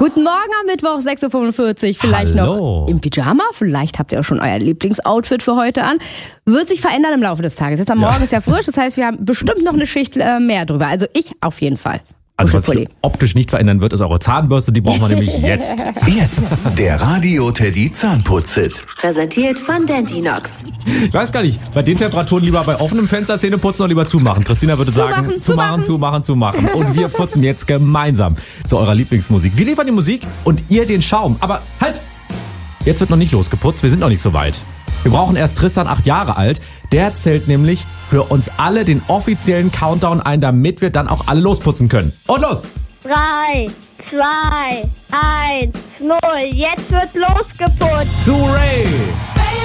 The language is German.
Guten Morgen am Mittwoch, 6.45 Uhr. Vielleicht noch im Pyjama. Vielleicht habt ihr auch schon euer Lieblingsoutfit für heute an. Wird sich verändern im Laufe des Tages. Jetzt am Morgen ist ja frisch, das heißt, wir haben bestimmt noch eine Schicht mehr drüber. Also ich auf jeden Fall. Also was sich optisch nicht verändern wird, ist eure Zahnbürste. Die brauchen wir nämlich jetzt. Jetzt der Radio Teddy Zahnputz-Hit. Präsentiert von Dentinox. Ich weiß gar nicht, bei den Temperaturen lieber bei offenem Fenster Zähne putzen oder lieber zumachen. Christina würde sagen, zumachen. Und wir putzen jetzt gemeinsam zu eurer Lieblingsmusik. Wir liefern die Musik und ihr den Schaum. Aber halt, jetzt wird noch nicht losgeputzt, wir sind noch nicht so weit. Wir brauchen erst Tristan, 8 Jahre alt. Der zählt nämlich für uns alle den offiziellen Countdown ein, damit wir dann auch alle losputzen können. Und los! 3, 2, 1, 0. Jetzt wird losgeputzt. Zu Ray!